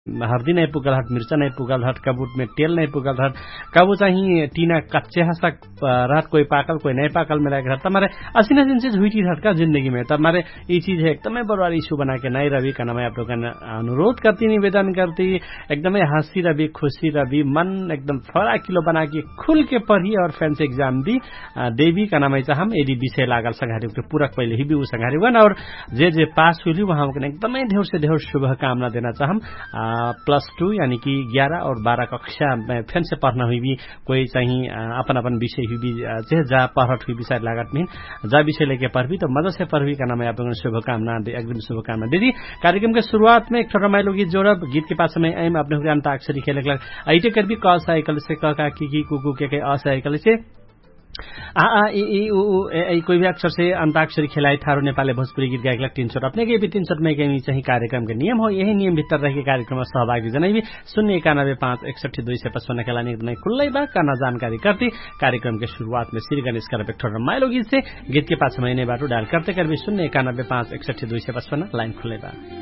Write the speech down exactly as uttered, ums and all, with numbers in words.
हर्दी नहीं पुगल हट, मिर्चा नहीं पुगल हट, कबूत में तेल नहीं पुगल हट, कबू चाहिए टीना कच्चे हसक रहत, कोई पाकल कोई नहीं पाकल मिला के तमारे असीना दिन चीज हुई चीज हट का जिंदगी में तमारे ये चीज है एकदम बड़ा इशू बना के नहीं रवि का नाम आप लोग अनुरोध करती, निवेदन करती, एकदम हंसी रवि, खुशी रवि, मन एकदम फरा किलो बना के खुल के पढ़ी और फैन से एग्जाम दी देवी का नाम है हम एडी विषय लागल संघारी के पूरक पहले ही भी वो संघारी वन और जे जे पास हुई वहां एकदम ढेर से ढेर शुभकामना देना चाहम। प्लस टू यानी कि ग्यारह और बारह कक्षा में फिर से पढ़ना हुई भी कोई चाहिए अपन अपन विषय हुई भी चाहे जा पढ़त हुई भी शायद लागत नहीं जा विषय लेके पढ़वी तो मजा से पढ़वी का नाम है आप लोगों ने शुभकामना एकदम शुभकामना दीदी। कार्यक्रम के शुरुआत में एक छोटा रमाइलो गीत जोड़ब, गीत के पास में एम अपने अंताक्षरी खेले ऐटे कर भी क साइकिल से क का की कुकू के असाइकिल से आ आ ई ई उ उ ए कोई भी अक्षर से अंताक्षरी खिलाई थारो नेपाली भोजपुरी गीत गायक तीन सौ अपने के भी तीन सौ में गई चाहिए कार्यक्रम के नियम हो, यही नियम भीतर रह के कार्यक्रम में सहभागी जनाई भी शून्य इक्यानबे पांच इकसठी दुई सौ पचपन के लाने एकदम खुल्लै बा करना जानकारी करती। कार्यक्रम के शुरुआत में श्री गणेश कर एक रमाइलो गीत से गीत के पास महीने बाटो डायल करते कर भी शून्य इक्यानबे पांच इकसठी दुई सौ पचपन लाइन खुल्लै बा।